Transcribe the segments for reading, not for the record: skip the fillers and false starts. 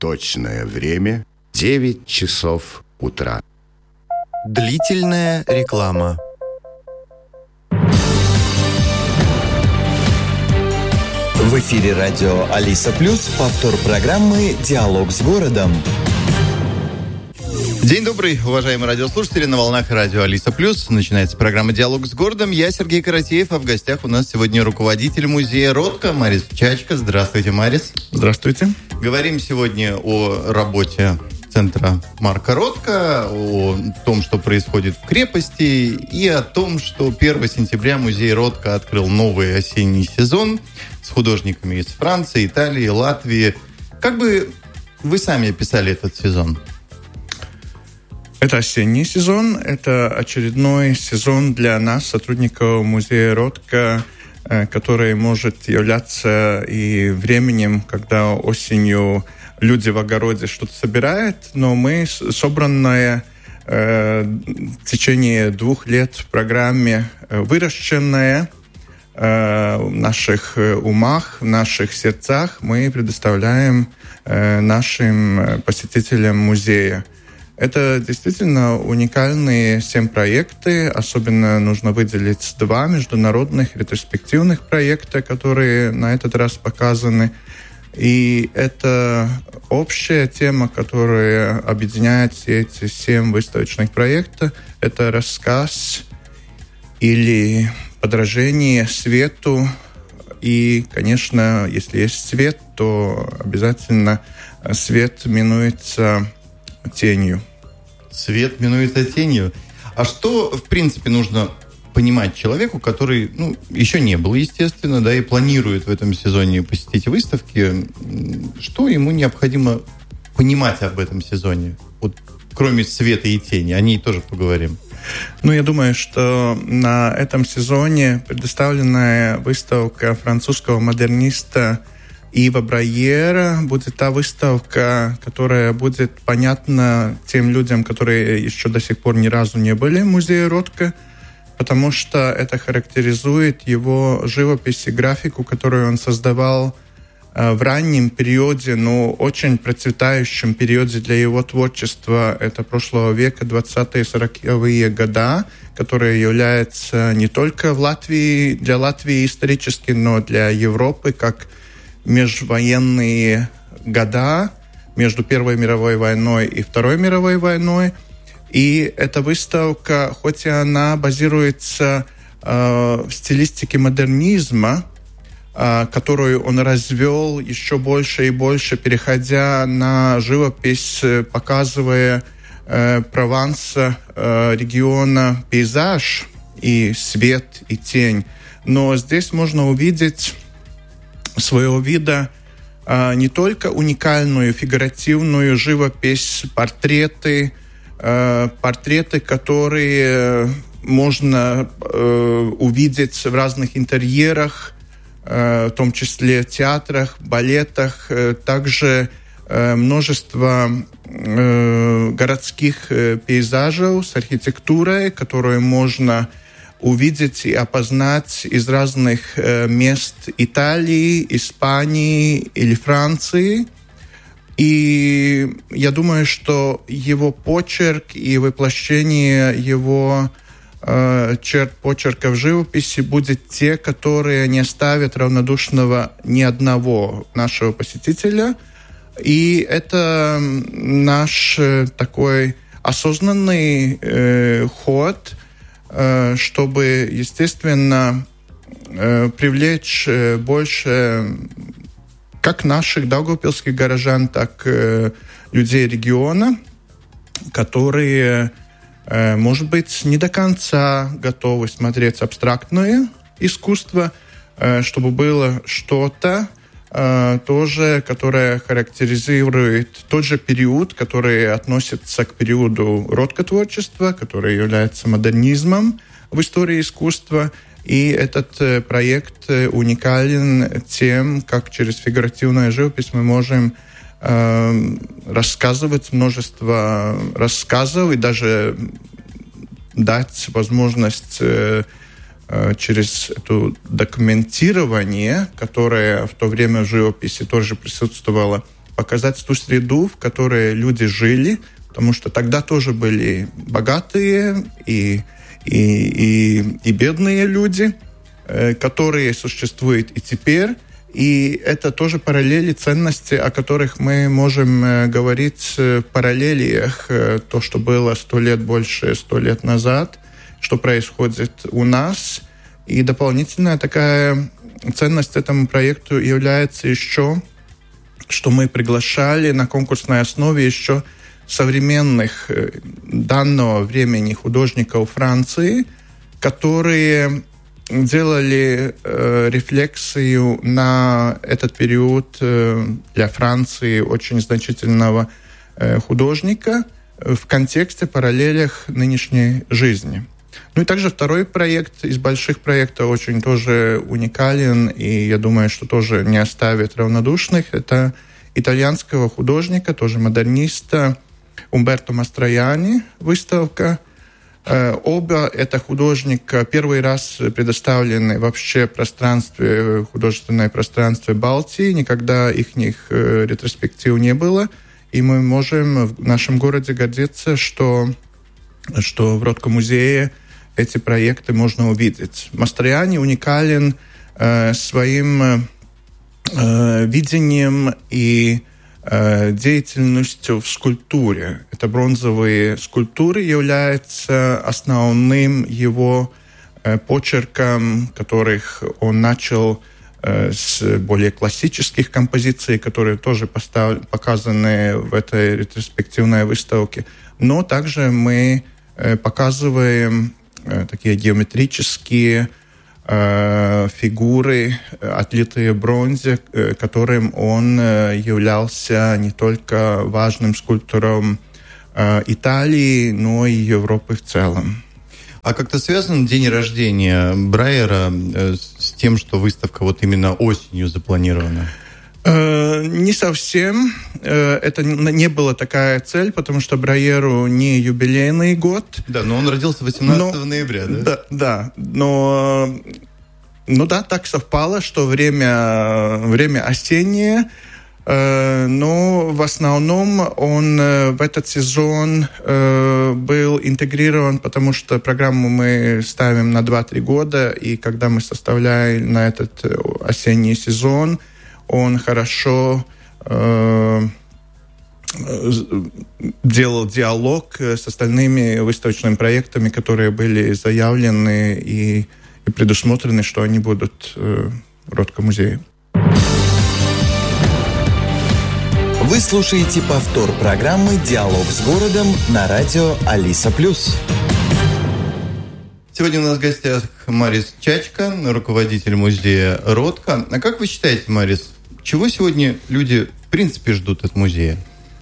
Точное время 9 часов утра. Длительная реклама. В эфире радио Алиса Плюс, повтор программы «Диалог с городом». День добрый, уважаемые радиослушатели. На волнах радио Алиса Плюс начинается программа «Диалог с городом». Я Сергей Каратеев, а в гостях у нас сегодня руководитель музея Ротко Марис Чачка. Здравствуйте, Марис. Здравствуйте. Говорим сегодня о работе центра Марка Ротко, о том, что происходит в крепости, и о том, что 1 сентября музей Ротко открыл новый осенний сезон с художниками из Франции, Италии, Латвии. Как бы вы сами описали этот сезон? Это осенний сезон, это очередной сезон для нас, сотрудников музея Ротко, который может являться и временем, когда осенью люди в огороде что-то собирают, но мы, собранная в течение 2 лет в программе, выращенная в наших умах, в наших сердцах, мы предоставляем нашим посетителям музея. Это действительно уникальные 7 проекты. Особенно нужно выделить 2 международных ретроспективных проекта, которые на этот раз показаны. И это общая тема, которая объединяет все эти 7 выставочных проектов. Это рассказ или подражение свету. И, конечно, если есть свет, то обязательно свет минуется тенью. Свет минуется тенью. А что, в принципе, нужно понимать человеку, который, еще не был, естественно, да, и планирует в этом сезоне посетить выставки? Что ему необходимо понимать об этом сезоне? Вот, кроме света и тени, о ней тоже поговорим. Я думаю, что на этом сезоне предоставленная выставка французского модерниста Ива Брайера будет та выставка, которая будет понятна тем людям, которые еще до сих пор ни разу не были в музее Ротко, потому что это характеризует его живопись и графику, которую он создавал в раннем периоде, но очень процветающем периоде для его творчества. Это прошлого века, 20-е, 40-е годы, которые являются не только для Латвии исторически, но для Европы, как межвоенные года между Первой мировой войной и Второй мировой войной. И эта выставка, хоть и она базируется в стилистике модернизма, которую он развел еще больше и больше, переходя на живопись, показывая Прованса, региона, пейзаж и свет, и тень. Но здесь можно увидеть своего вида не только уникальную фигуративную живопись, портреты, которые можно увидеть в разных интерьерах, в том числе театрах, балетах, также множество городских пейзажей с архитектурой, которую можно увидеть и опознать из разных мест Италии, Испании или Франции. И я думаю, что его почерк и воплощение его черт почерка в живописи будет те, которые не оставят равнодушного ни одного нашего посетителя. И это наш такой осознанный ход, чтобы, естественно, привлечь больше как наших даугавпилских горожан, так и людей региона, которые, может быть, не до конца готовы смотреть абстрактное искусство, чтобы было что-то тоже, которое характеризует тот же период, который относится к периоду ротко-творчества, который является модернизмом в истории искусства. И этот проект уникален тем, как через фигуративную живопись мы можем рассказывать множество рассказов и даже дать возможность через это документирование, которое в то время в живописи тоже присутствовало, показать ту среду, в которой люди жили, потому что тогда тоже были богатые и бедные люди, которые существуют и теперь. И это тоже параллели, ценности, о которых мы можем говорить в параллелиях. То, что было 100 лет, больше 100 лет назад, что происходит у нас. И дополнительная такая ценность этому проекту является еще, что мы приглашали на конкурсной основе еще современных данного времени художников Франции, которые делали рефлексию на этот период для Франции очень значительного художника в контексте, параллелях нынешней жизни. Ну и также второй проект из больших проектов очень тоже уникален, и я думаю, что тоже не оставит равнодушных. Это итальянского художника, тоже модерниста, Умберто Мастрояни выставка. Оба это художника первый раз предоставлены вообще художественное пространство Балтии. Никогда их ретроспектив не было. И мы можем в нашем городе гордиться, что в Ротко-музее эти проекты можно увидеть. Мастрояни уникален своим видением и деятельностью в скульптуре. Это бронзовые скульптуры являются основным его почерком, которых он начал с более классических композиций, которые тоже показаны в этой ретроспективной выставке. Но также мы показываем такие геометрические фигуры, отлитые в бронзе, которым он являлся не только важным скульптором Италии, но и Европы в целом. А как-то связан день рождения Брайера с тем, что выставка вот именно осенью запланирована? Не совсем. Это не была такая цель, потому что Брайеру не юбилейный год. Да, но он родился 18 ноября, да? Да, но так совпало, что время осеннее, но в основном он в этот сезон был интегрирован, потому что программу мы ставим на 2-3 года, и когда мы составляем на этот осенний сезон, он хорошо делал диалог с остальными выставочными проектами, которые были заявлены и предусмотрены, что они будут в Ротко-музее. Вы слушаете повтор программы «Диалог с городом» на радио Алиса+. Сегодня у нас в гостях Марис Чачка, руководитель музея Ротко. А как вы считаете, Марис, чего сегодня люди в принципе ждут от музея?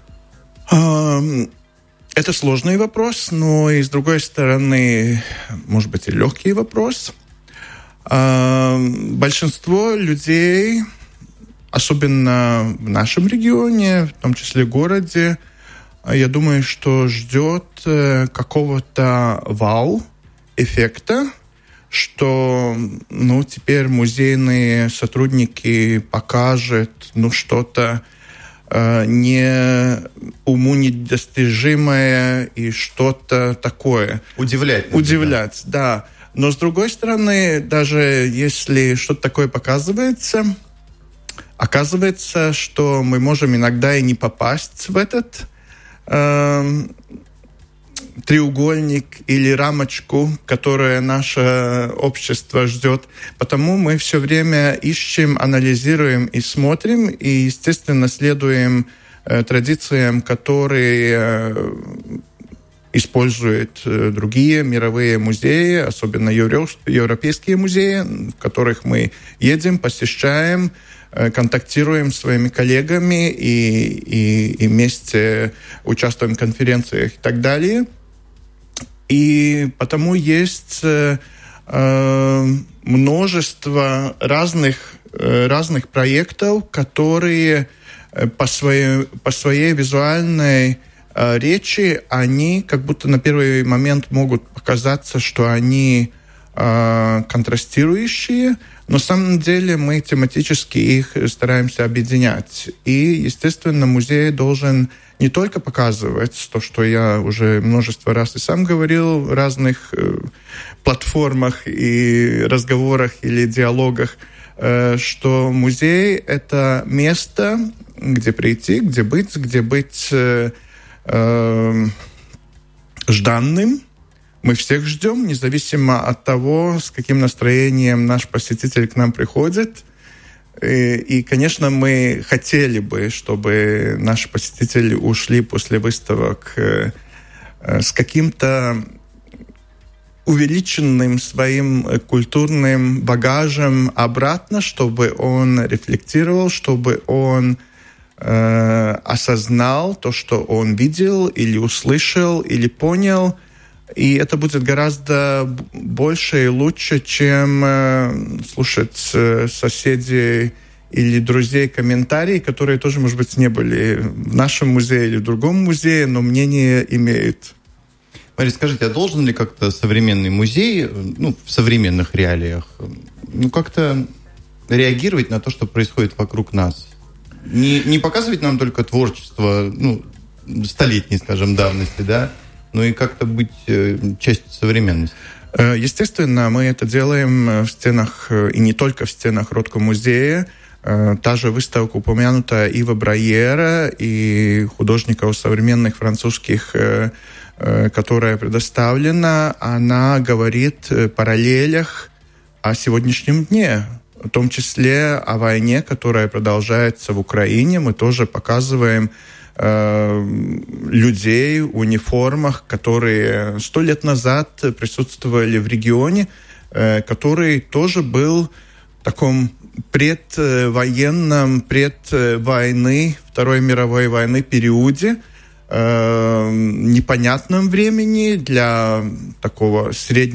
Это сложный вопрос, но и с другой стороны, может быть, и легкий вопрос. Большинство людей, особенно в нашем регионе, в том числе в городе, я думаю, что ждет какого-то вау-эффекта, что теперь музейные сотрудники покажут что-то уму недостижимое и что-то такое. Удивлять, да. Но с другой стороны, даже если что-то такое показывается, оказывается, что мы можем иногда и не попасть в этот треугольник или рамочку, которую наше общество ждет. Потому мы все время ищем, анализируем и смотрим, и, естественно, следуем традициям, которые используют другие мировые музеи, особенно европейские музеи, в которых мы едем, посещаем, контактируем с своими коллегами и вместе участвуем в конференциях и так далее. И потому есть множество разных проектов, которые по своей визуальной речи, они как будто на первый момент могут показаться, что они контрастирующие, но на самом деле мы тематически их стараемся объединять. И, естественно, музей должен не только показывать то, что я уже множество раз и сам говорил в разных платформах и разговорах или диалогах, что музей — это место, где прийти, где быть жданным. Мы всех ждем, независимо от того, с каким настроением наш посетитель к нам приходит. И, конечно, мы хотели бы, чтобы наши посетители ушли после выставок с каким-то увеличенным своим культурным багажем обратно, чтобы он рефлектировал, чтобы он осознал то, что он видел или услышал, или понял. И это будет гораздо больше и лучше, чем слушать соседей или друзей комментарии, которые тоже, может быть, не были в нашем музее или в другом музее, но мнение имеют. Мария, скажите, а должен ли как-то современный музей, в современных реалиях, как-то реагировать на то, что происходит вокруг нас? Не показывать нам только творчество, столетней, скажем, давности, да, но и как-то быть частью современности? Естественно, мы это делаем в стенах, и не только в стенах Ротко-музея. Та же выставка, упомянутая Ива Брайера и художников современных французских, которая предоставлена, она говорит о параллелях о сегодняшнем дне, в том числе о войне, которая продолжается в Украине. Мы тоже показываем людей в униформах, которые 100 лет назад присутствовали в регионе, который тоже был в таком предвоенном, предвойны, Второй мировой войны периоде, непонятном времени для такого среднего